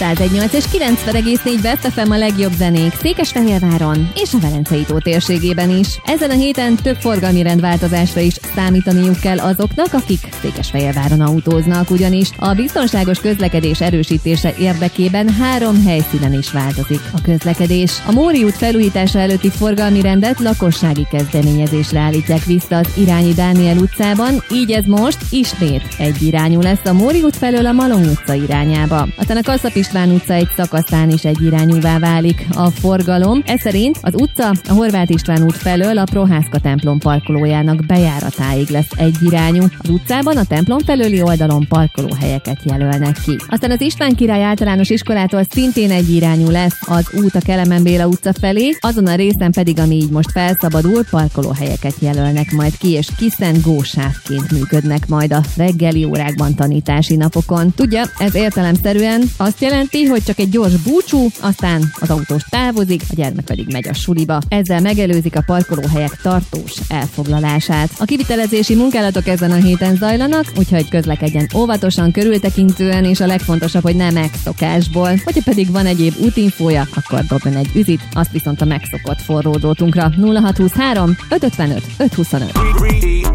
101.8 és 90,4 Best FM a legjobb zenék Székesfehérváron és a Velencei tó térségében is. Ezen a héten több forgalmi rendváltozásra is számítaniuk kell azoknak, akik Székesfehérváron autóznak, ugyanis a biztonságos közlekedés erősítése érdekében 3 helyszínen is változik a közlekedés. A Móri út felújítása előtti forgalmi rendet lakossági kezdeményezésre állítják vissza az Irányi Dániel utcában, így ez most ismét egyirányú lesz a Móri út felől a Malom utca irányába. Aztán a Kasszap István utca egy szakaszán is egyirányúvá válik a forgalom. Ez szerint az utca a Horváth István út felől a Prohászka templom parkolójának bejáratáig lesz egyirányú. Az utcában a templom felőli oldalon parkolóhelyeket jelölnek ki. Aztán az István Király általános iskolától szintén egyirányú lesz az út a Kelemen Béla utca felé, azon a részen pedig, ami így most felszabadul, parkolóhelyeket jelölnek majd ki, és kiszent gósávként működnek majd a reggeli órákban tanítási napokon. Tudja, ez értelemszerűen azt jelenti, hogy csak egy gyors búcsú, aztán az autós távozik, a gyermek pedig megy a suliba. Ezzel megelőzik a parkolóhelyek tartós elfoglalását. A kivitelezési munkálatok ezen a héten zajlanak, úgyhogy közlekedjen óvatosan, körültekintően, és a legfontosabb, hogy nem megszokásból. Hogyha pedig van egyéb útinfója, akkor dobjon egy üzit, azt viszont a megszokott forródrótunkra 0623 555 525.